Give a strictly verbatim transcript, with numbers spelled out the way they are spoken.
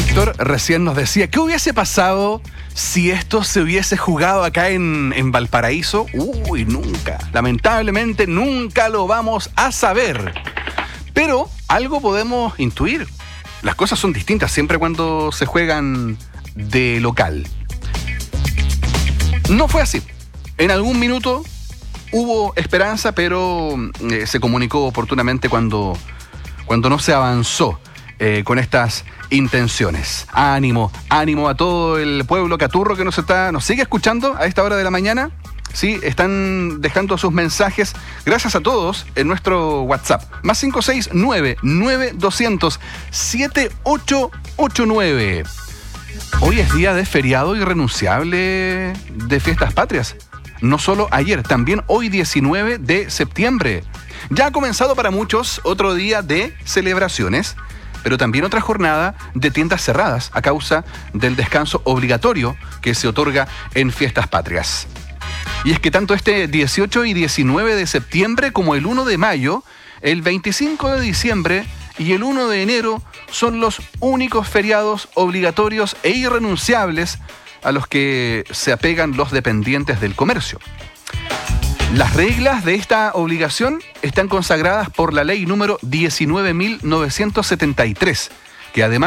Héctor recién nos decía, ¿qué hubiese pasado si esto se hubiese jugado acá en, en Valparaíso? Uy, nunca. Lamentablemente nunca lo vamos a saber. Pero algo podemos intuir. Las cosas son distintas siempre cuando se juegan de local. No fue así. En algún minuto hubo esperanza, pero eh, se comunicó oportunamente cuando, cuando no se avanzó eh, con estas intenciones. Ánimo, ánimo a todo el pueblo caturro que nos está, nos sigue escuchando a esta hora de la mañana. Sí, están dejando sus mensajes. Gracias a todos en nuestro WhatsApp. Más cinco seis nueve, nueve dos cero cero, siete ocho ocho nueve. Hoy es día de feriado irrenunciable de Fiestas Patrias. No solo ayer, también hoy diecinueve de septiembre. Ya ha comenzado para muchos otro día de celebraciones, pero también otra jornada de tiendas cerradas a causa del descanso obligatorio que se otorga en Fiestas Patrias. Y es que tanto este dieciocho y diecinueve de septiembre como el uno de mayo, el veinticinco de diciembre y el uno de enero son los únicos feriados obligatorios e irrenunciables a los que se apegan los dependientes del comercio. Las reglas de esta obligación están consagradas por la ley número diecinueve mil novecientos setenta y tres, que además